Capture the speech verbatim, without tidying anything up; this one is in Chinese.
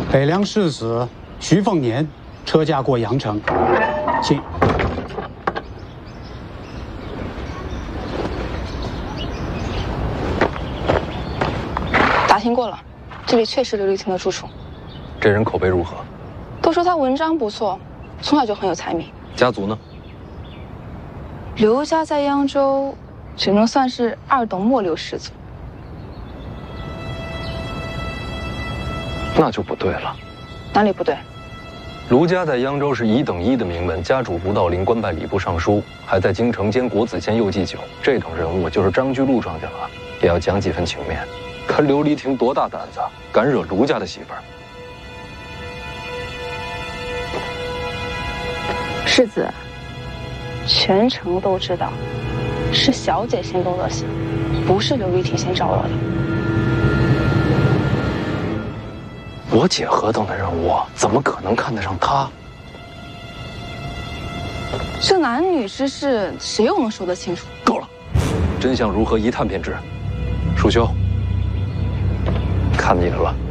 北凉世子徐凤年车驾过阳城，请。 打听过了，这里确实刘丽婷的住处。 这人口碑如何？ 都说他文章不错，从小就很有才名。 家族呢？ 刘家在扬州，只能算是二等末流氏族。 那就不对了。 哪里不对？ 卢家在扬州是一等一的名门，家主卢道林官拜礼部尚书，还在京城兼国子监右祭酒。这等人物，就是张居禄庄家了，也要讲几分情面。可刘丽婷多大胆子，敢惹卢家的媳妇儿？ 世子，全城都知道，是小姐先动了心，不是刘丽婷先找我的。 我姐何等的人物，怎么可能看得上她？ 这男女之事，谁又能说得清楚？ 够了，真相如何一探便知。舒修，看你的了。